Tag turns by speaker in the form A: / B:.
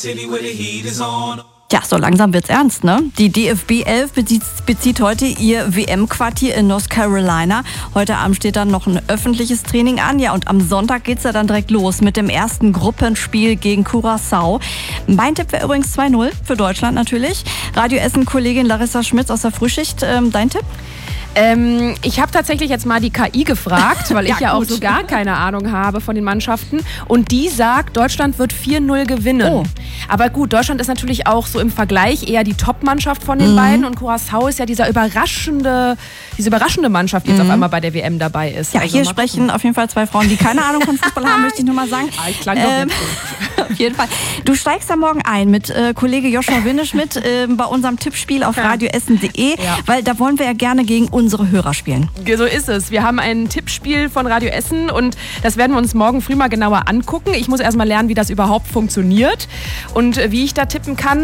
A: Ja, so langsam wird's ernst, ne? Die DFB 11 bezieht heute ihr WM-Quartier in North Carolina. Heute Abend steht dann noch ein öffentliches Training an. Ja, und am Sonntag geht's ja dann direkt los mit dem ersten Gruppenspiel gegen Curaçao. Mein Tipp wäre übrigens 2-0 für Deutschland natürlich. Radio Essen-Kollegin Larissa Schmitz aus der Frühschicht, dein Tipp?
B: Ich habe tatsächlich jetzt mal die KI gefragt, weil ich ja auch so gar keine Ahnung habe von den Mannschaften. Und die sagt, Deutschland wird 4-0 gewinnen.
A: Oh.
B: Aber gut, Deutschland ist natürlich auch so im Vergleich eher die Top-Mannschaft von den beiden. Und Curaçao ist ja diese überraschende Mannschaft, die jetzt auf einmal bei der WM dabei ist.
A: Ja,
B: also
A: hier sprechen auf jeden Fall zwei Frauen, die keine Ahnung von Fußball haben, möchte ich nur mal sagen.
B: Ich klang doch nicht so.
A: Auf jeden Fall. Du steigst da morgen ein mit Kollege Joshua Winneschmidt bei unserem Tippspiel auf radioessen.de, weil da wollen wir ja gerne gegen unsere Hörer spielen.
B: So ist es. Wir haben ein Tippspiel von Radio Essen und das werden wir uns morgen früh mal genauer angucken. Ich muss erst mal lernen, wie das überhaupt funktioniert und wie ich da tippen kann.